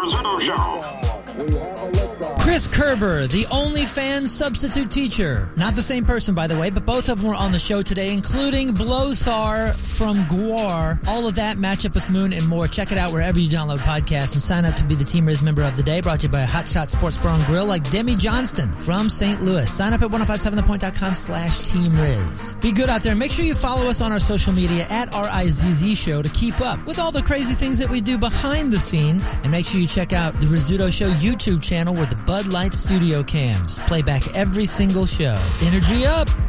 Rizzuto Show. Chris Kerber, the OnlyFans substitute teacher. Not the same person, by the way, but both of them were on the show today, including Blothar from Gwar. All of that, matchup with Moon, and more. Check it out wherever you download podcasts and sign up to be the Team Riz member of the day, brought to you by Hotshot Sports Bar and Grill like Demi Johnston from St. Louis. Sign up at 1057thepoint.com/Team Riz. Be good out there. Make sure you follow us on our social media at RIZZ Show to keep up with all the crazy things that we do behind the scenes. And make sure you check out the Rizzuto Show YouTube channel where the Bud Light studio cams play back every single show. Energy up!